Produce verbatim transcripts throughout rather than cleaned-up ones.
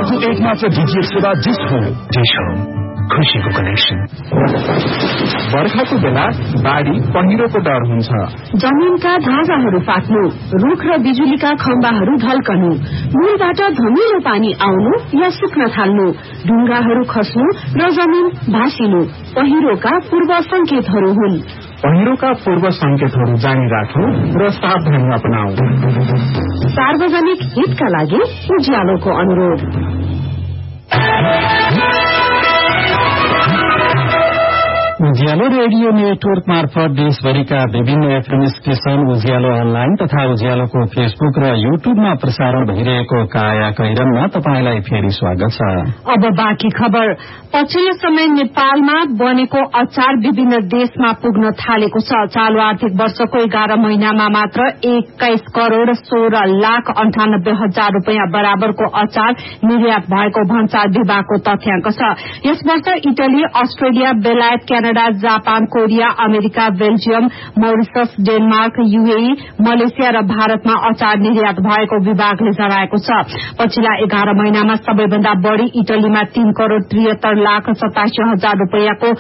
नेपालको एकमात्र डिजिएस सेवा डिश होम। डिश होम, खुशीको कनेक्सन। बर्खाको बेला बाढी पहिरोको डर हुन्छ। जमिनका धाजाहरू फाट्नु, रुख र बिजुलीका खम्बाहरू ढल्कनु, मूलबाट धमिलो पानी आउनु या सुक्न थाल्नु, ढुङ्गाहरू खस्नु र जमिन भासिनु पहिरोका पूर्व संकेतहरू हुन्। पहिरोका पूर्व संकेतहरू जानी राखौं र सावधानी अपनाऊ। सार्वजनिक हितका लागि उज्यालोको अनुरोध। उज्यालो रेडियो नेटवर्क मार्फत देशभरिका विभिन्न एफएम स्टेशन, उज्यालो अनलाइन तथा उज्यालोको फेसबुक र युट्युबमा प्रसारण भइरहेको काया कैरनमा तपाईंलाई फेरि स्वागत छ। अब बाँकी खबर। पछिल्लो समय नेपालमा बनेको अचार विभिन्न देशमा पुग्न थालेको छ। चालू आर्थिक वर्षको एघार महिनामा मात्र एक्काइस करोड़ सोह्र लाख अन्ठानब्बे हजार रूपियाँ बराबरको अचार निर्यात भएको भन्सार विभागको तथ्याङ्क छ। यस वर्ष इटली, अस्ट्रेलिया, बेलायत, Canada, Japan, Korea, America, Belgium, Mauritius, Denmark, UAE, Malaysia र भारतमा अचार निर्यात भएको विभागले जनाएको छ। पछिल्ला एघार महिनामा सबैभन्दा बढ़ी इटलीमा तीन करोड़ त्रिहत्तर लाख सतासी हजार रूपियाँको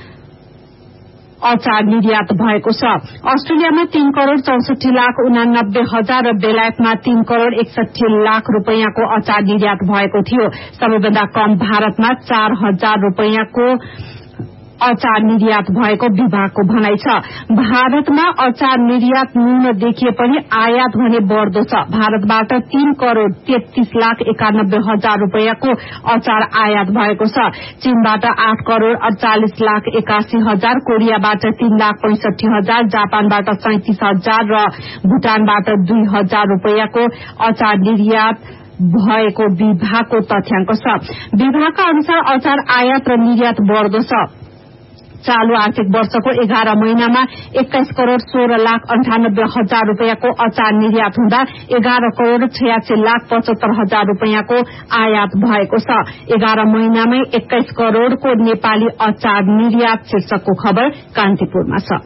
अचार निर्यात भएको छ। अस्ट्रेलियामा तीन करोड़ चौसठी लाख उनानब्बे हजार र बेलायतमा तीन करोड़ एकसठी लाख रूपियाँको अचार निर्यात भएको थियो। सबैभन्दा कम भारतमा चार हजार रूपियाँको अचार निर्यात भएको विभागको भनाइ छ। भारतमा अचार निर्यात न्यून देखिए पनि आयात भने बढ़दो छ। भारतबाट तीन करोड़ तेत्तीस लाख एकानब्बे हजार रूपियाँको अचार आयात भएको छ। चीनबाट आठ करोड़ अड़चालिस लाख एकासी हजार, कोरियाबाट तीन लाख पैंसठी हजार, जापानबाट सैंतीस हजार र भूटानबाट दुई हजार रूपियाँको अचार निर्यात भएको विभागको तथ्याङ्क छ। विभागका अनुसार अचार आयात र निर्यात बढ़दो छ। चालू आर्थिक वर्षको एघार महिनामा एक्काइस करोड़ सोह्र लाख अन्ठानब्बे हजार रूपियाँको अचार निर्यात हुँदा एघार करोड़ छयासी लाख पचहत्तर हजार रूपियाँको आयात भएको छ। एघार महिनामै एक्काइस करोड़को नेपाली अचार निर्यात शीर्षकको खबर कान्तिपुरमा छ।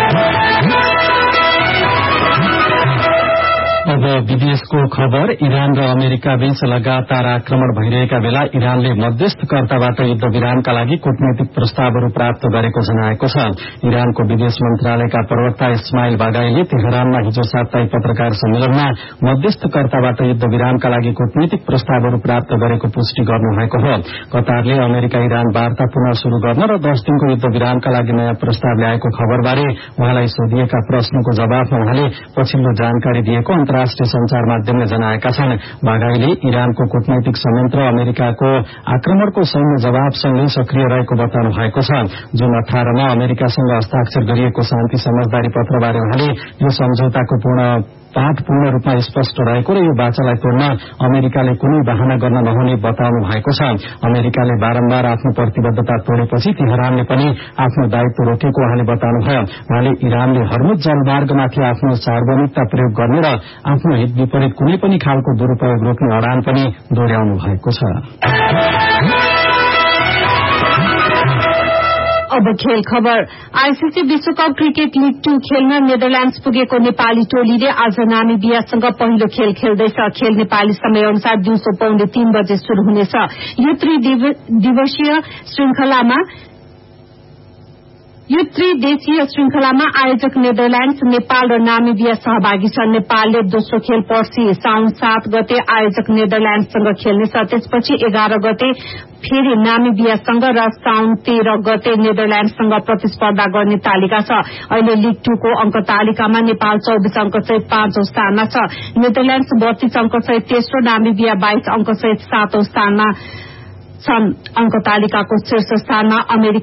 अब विदेशको खबर। इरान र अमेरिका बीच लगातार आक्रमण भइरहेका बेला इरानले मध्यस्थकर्ताबाट युद्ध विरामका लागि कूटनैतिक प्रस्तावहरू प्राप्त गरेको जनाएको छ। इरानको विदेश मन्त्रालयका प्रवक्ता इस्माइल बागाईले तेहरानमा हिजो साप्ताहिक पत्रकार सम्मेलनमा मध्यस्थकर्ताबाट युद्ध विरामका लागि कूटनैतिक प्रस्तावहरू प्राप्त गरेको पुष्टि गर्नुभएको हो। कतारले अमेरिका इरान वार्ता पुनः शुरू गर्न र दश दिनको युद्ध विरामका लागि नयाँ प्रस्ताव ल्याएको खबरबारे उहाँलाई सोधिएका प्रश्नको जवाफमा उहाँले पछिल्लो जानकारी दिएको राष्ट्रिय संचार माध्यमले जनाएका छन्। बागाईले इरानको कूटनैतिक संयन्त्र अमेरिकाको आक्रमणको सैन्य जवाबसँगै सक्रिय रहेको बताउनु भएको छ। जुन अठारमा अमेरिकासँग हस्ताक्षर गरिएको शान्ति समझदारी पत्रबारे उहाँले यो सम्झौताको पूर्ण पाठ पूर्ण रूपमा स्पष्ट रहेको र यो बाचालाई तोड्न अमेरिकाले कुनै बहाना गर्न नहुने बताउनु भएको छ। अमेरिकाले बारम्बार आफ्नो प्रतिबद्धता तोडेपछि तेहरानले पनि आफ्नो दायित्व रोकेको उहाँले बताउनुभयो। उहाँले इरानले हर्मुज जलमार्गमाथि आफ्नो सार्वभौमिकता प्रयोग गर्ने र आफ्नो हित विपरीत कुनै पनि खालको दुरूपयोग रोक्ने अडान पनि दोहोर्याउनु भएको छ। अब खेल खबर। आईसीसी विश्वकप क्रिकेट लीग टू खेल्न नेदरल्याण्ड्स पुगेको नेपाली टोलीले आज नामिबियासँग पहिलो खेल खेल्दैछ। खेल नेपाली समय अनुसार दिउँसो पौने तीन बजे शुरू हुनेछ। यो त्रिदिवसीय श्रृंखलामा यो त्रिदेशीय श्रृंखलामा आयोजक नेदरल्याण्ड्स, नेपाल र नामिबिया सहभागी छन्। नेपालले दोस्रो खेल पर्सि साउन सात गते आयोजक नेदरल्याण्ड्ससँग खेल्नेछ। त्यसपछि एघार गते फेरि नामिबियासँग र साउन तेह्र गते नेदरल्याण्ड्ससँग प्रतिस्पर्धा गर्ने तालिका छ। अहिले लीग टू को अंक तालिकामा नेपाल चौबिस अंक सहित पाँचौं स्थानमा छ। नेदरल्याण्ड्स बत्तीस अंक सहित तेस्रो, नामिबिया बाइस अंक सहित सातौं स्थानमा छन्। अंक तालिकाको शीर्ष स्थानमा अमेरिका